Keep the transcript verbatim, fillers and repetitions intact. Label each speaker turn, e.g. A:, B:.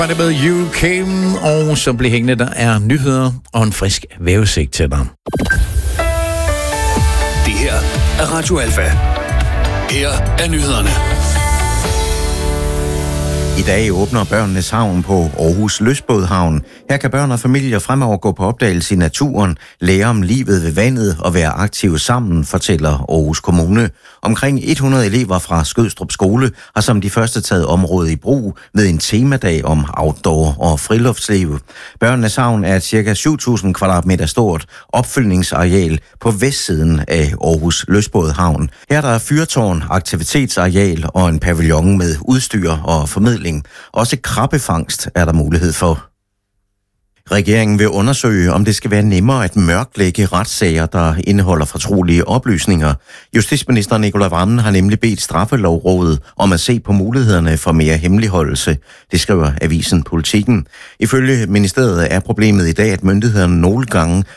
A: Var det med You Came, og så blev hængende, der er nyheder og en frisk vævesigt til dig.
B: Det her er Radio Alfa. Her er nyhederne.
C: I dag åbner Børnenes Havn på Aarhus Lystbådhavn. Her kan børn og familier fremover gå på opdagelse i naturen, lære om livet ved vandet og være aktive sammen, fortæller Aarhus Kommune. Omkring hundrede elever fra Skødstrup Skole har som de første taget området i brug ved en temadag om outdoor og friluftsliv. Børnenes Havn er et cirka syv tusind kvadratmeter stort opfyldningsareal på vestsiden af Aarhus Lystbådhavn. Her er der fyrtårn, aktivitetsareal og en pavillon med udstyr og formidling. Også krabbefangst er der mulighed for. Regeringen vil undersøge, om det skal være nemmere at mørklægge retssager, der indeholder fortrolige oplysninger. Justitsminister Nicolai Wammen har nemlig bedt Straffelovrådet om at se på mulighederne for mere hemmeligholdelse. Det skriver avisen Politikken. Ifølge ministeriet er problemet i dag, at myndighederne nogle gange